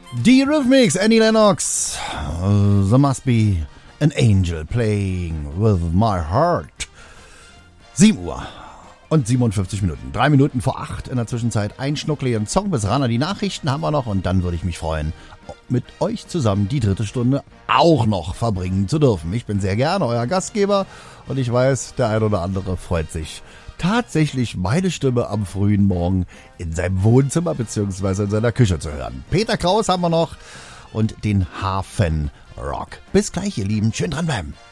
Die Rhythmics, Annie Lennox. There must be an angel playing with my heart. 7 Uhr und 57 Minuten. 3 Minuten vor 8 in der Zwischenzeit. Ein schnuckligen Song bis ran. Die Nachrichten haben wir noch und dann würde ich mich freuen, mit euch zusammen die dritte Stunde auch noch verbringen zu dürfen. Ich bin sehr gerne euer Gastgeber und ich weiß, der ein oder andere freut sich, tatsächlich meine Stimme am frühen Morgen in seinem Wohnzimmer bzw. in seiner Küche zu hören. Peter Kraus haben wir noch und den Hafenrock. Bis gleich, ihr Lieben. Schön dranbleiben.